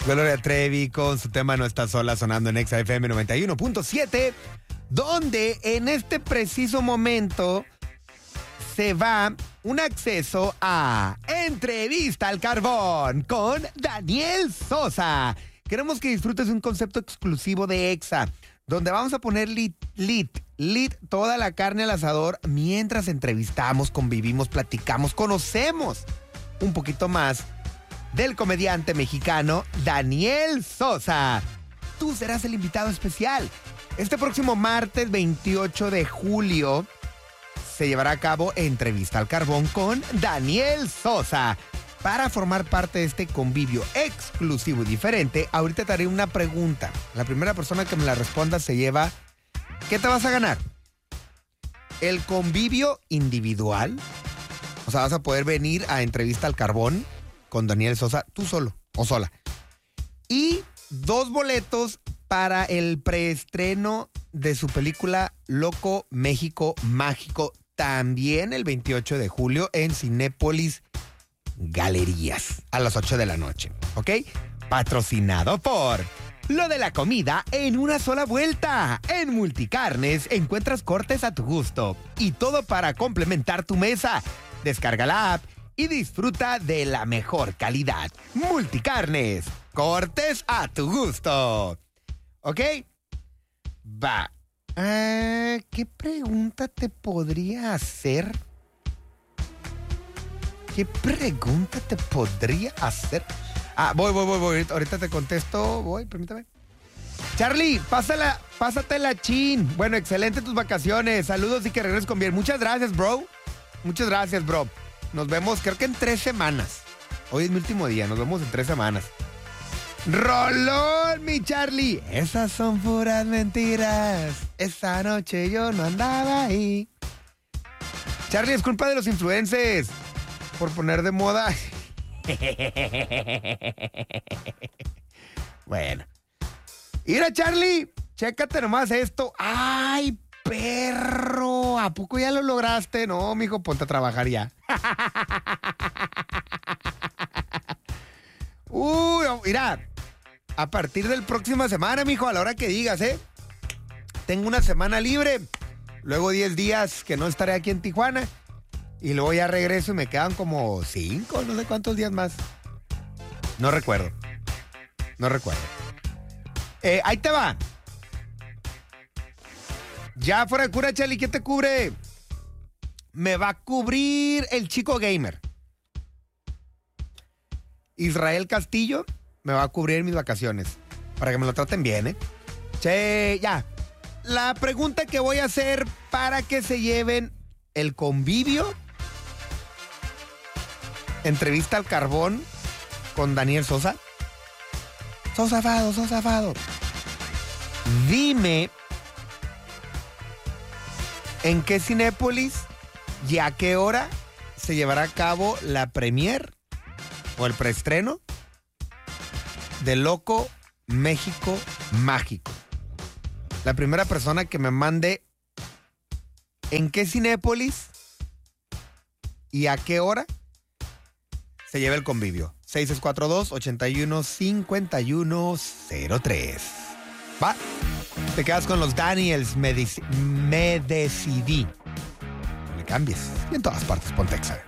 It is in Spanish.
Gloria Trevi con su tema No Estás Sola sonando en Exa FM 91.7, donde en este preciso momento se va un acceso a Entrevista al Carbón con Daniel Sosa. Queremos que disfrutes de un concepto exclusivo de Exa, donde vamos a poner lit, toda la carne al asador mientras entrevistamos, convivimos, platicamos, conocemos un poquito más del comediante mexicano Daniel Sosa. Tú serás el invitado especial. Este próximo martes 28 de julio se llevará a cabo Entrevista al Carbón con Daniel Sosa. Para formar parte de este convivio exclusivo y diferente, ahorita te haré una pregunta. La primera persona que me la responda se lleva... ¿Qué te vas a ganar? El convivio individual. O sea, vas a poder venir a Entrevista al Carbón con Daniel Sosa, tú solo o sola. Y 2 boletos para el preestreno de su película Loco México Mágico, también el 28 de julio en Cinépolis Galerías, a las 8 de la noche, ¿ok? Patrocinado por Lo de la Comida en una sola vuelta. En Multicarnes encuentras cortes a tu gusto y todo para complementar tu mesa. Descarga la app y disfruta de la mejor calidad. Multicarnes, cortes a tu gusto. ¿Ok? Va. ¿Qué pregunta te podría hacer? ¿Qué pregunta te podría hacer? Voy. Ahorita te contesto. Permítame. Charlie, pásatela, chin. Bueno, excelente tus vacaciones. Saludos y que regreses con bien. Muchas gracias, bro. Nos vemos, creo que en 3 semanas. Hoy es mi último día, nos vemos en 3 semanas. ¡Rolón, mi Charlie! Esas son puras mentiras. Esa noche yo no andaba ahí. Charlie, es culpa de los influencers por poner de moda. Bueno. Mira, Charlie, chécate nomás esto. ¡Ay, perro! ¿A poco ya lo lograste? No, mijo, ponte a trabajar ya. Mira, a partir del próxima semana, mijo, a la hora que digas, tengo una semana libre, luego 10 días que no estaré aquí en Tijuana, y luego ya regreso y me quedan como 5, no sé cuántos días más. No recuerdo. Ahí te va. Ya fuera de cura, Charlie, ¿qué te cubre? Me va a cubrir el Chico Gamer. Israel Castillo me va a cubrir mis vacaciones. Para que me lo traten bien, Che, ya. La pregunta que voy a hacer para que se lleven el convivio. Entrevista al Carbón con Daniel Sosa. Sosafado. Dime en qué Cinépolis y a qué hora se llevará a cabo la premier o el preestreno de Loco México Mágico. La primera persona que me mande en qué Cinépolis y a qué hora se lleva el convivio. 6642-815103. Va. Te quedas con los Daniels. Me decidí. No le cambies. Y en todas partes, ponte Exa.